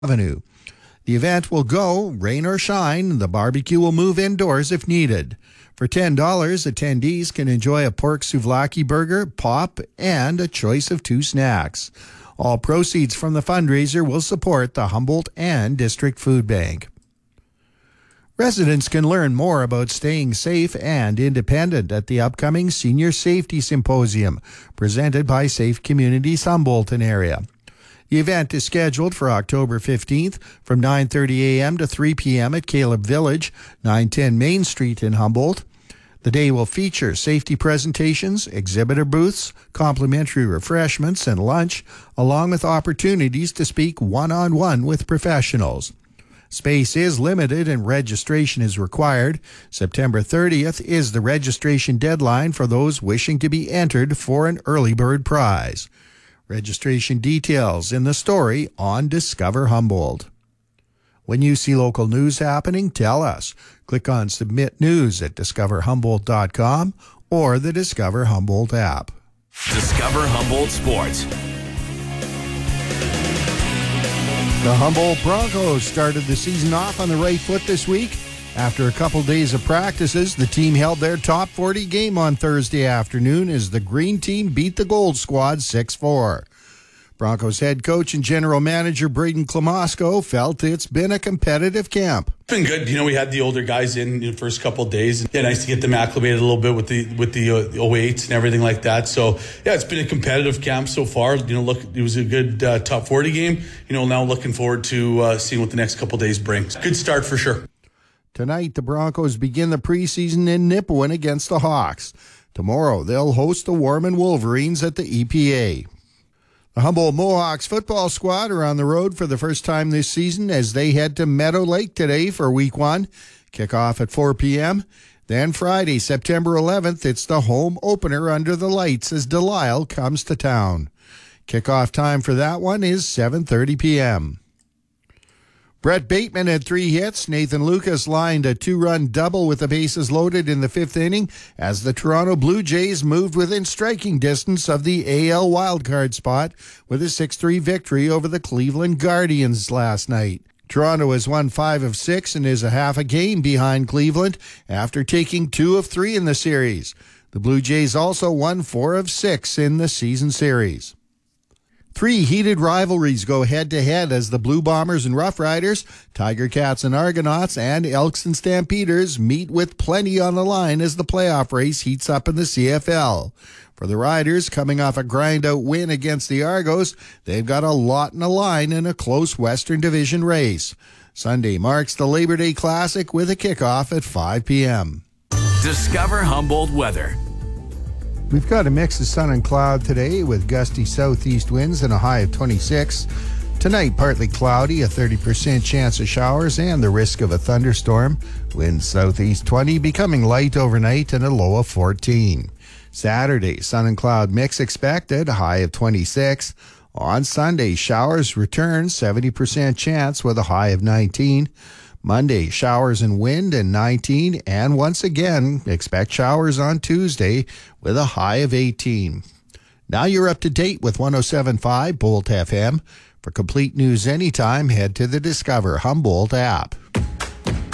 Avenue. The event will go rain or shine. The barbecue will move indoors if needed. For $10, attendees can enjoy a pork souvlaki burger, pop, and a choice of 2 snacks. All proceeds from the fundraiser will support the Humboldt and District Food Bank. Residents can learn more about staying safe and independent at the upcoming Senior Safety Symposium, presented by Safe Communities Humboldt area. The event is scheduled for October 15th from 9:30 a.m. to 3 p.m. at Caleb Village, 910 Main Street in Humboldt. The day will feature safety presentations, exhibitor booths, complimentary refreshments, and lunch, along with opportunities to speak one-on-one with professionals. Space is limited and registration is required. September 30th is the registration deadline for those wishing to be entered for an early bird prize. Registration details in the story on Discover Humboldt. When you see local news happening, tell us. Click on Submit News at discoverhumboldt.com or the Discover Humboldt app. Discover Humboldt Sports. The Humboldt Broncos started the season off on the right foot this week. After a couple days of practices, the team held their top 40 game on Thursday afternoon as the Green Team beat the Gold Squad 6-4. Broncos head coach and general manager Braden Klamosko felt it's been a competitive camp. It's been good. We had the older guys in the first couple of days. Yeah, nice to get them acclimated a little bit with the 08s and everything like that. So, yeah, it's been a competitive camp so far. Look, it was a good top 40 game. Now looking forward to seeing what the next couple of days brings. Good start for sure. Tonight, the Broncos begin the preseason in Nipawin against the Hawks. Tomorrow, they'll host the Warman Wolverines at the EPA. The Humboldt Mohawks football squad are on the road for the first time this season as they head to Meadow Lake today for Week 1. Kickoff at 4 p.m. Then Friday, September 11th, it's the home opener under the lights as Delisle comes to town. Kickoff time for that one is 7:30 p.m. Brett Bateman had 3 hits. Nathan Lucas lined a 2-run double with the bases loaded in the 5th inning as the Toronto Blue Jays moved within striking distance of the AL wildcard spot with a 6-3 victory over the Cleveland Guardians last night. Toronto has won 5 of 6 and is a half a game behind Cleveland after taking 2 of 3 in the series. The Blue Jays also won 4 of 6 in the season series. 3 heated rivalries go head-to-head as the Blue Bombers and Rough Riders, Tiger Cats and Argonauts, and Elks and Stampeders meet with plenty on the line as the playoff race heats up in the CFL. For the Riders, coming off a grind-out win against the Argos, they've got a lot in the line in a close Western Division race. Sunday marks the Labor Day Classic with a kickoff at 5 p.m. Discover Humboldt weather. We've got a mix of sun and cloud today with gusty southeast winds and a high of 26. Tonight, partly cloudy, a 30% chance of showers and the risk of a thunderstorm. Winds southeast 20, becoming light overnight and a low of 14. Saturday, sun and cloud mix expected, a high of 26. On Sunday, showers return, 70% chance with a high of 19. Monday, showers and wind and 19, and once again, expect showers on Tuesday with a high of 18. Now you're up to date with 107.5 Bolt FM. For complete news anytime, head to the Discover Humboldt app.